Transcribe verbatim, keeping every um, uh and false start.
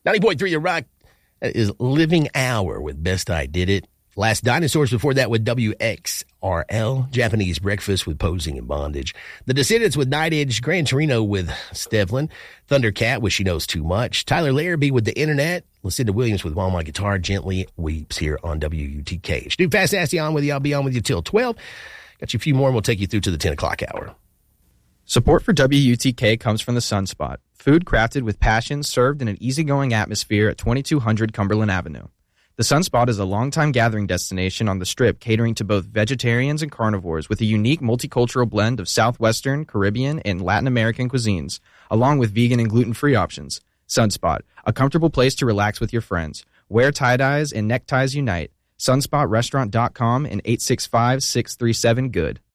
ninety point three The Rock is Living Hour with Best I Did It. Last Dinosaurs before that with W X R L. Japanese Breakfast with Posing and Bondage. The Descendants with Night Edge. Gran Torino with Stevlin. Thundercat with She Knows Too Much. Tyler Larrabee with The Internet. Lucinda Williams with While My Guitar Gently Weeps here on W U T K. Stu Fast Nasty on with you. I'll be on with you till twelve. Got you a few more and we'll take you through to the ten o'clock hour. Support for W U T K comes from the Sunspot. Food crafted with passion, served in an easygoing atmosphere at twenty-two hundred Cumberland Avenue. The Sunspot is a longtime gathering destination on the Strip, catering to both vegetarians and carnivores with a unique multicultural blend of Southwestern, Caribbean, and Latin American cuisines, along with vegan and gluten-free options. Sunspot, a comfortable place to relax with your friends. Where tie-dyes and neckties unite. sunspot restaurant dot com and eight six five, six three seven, good.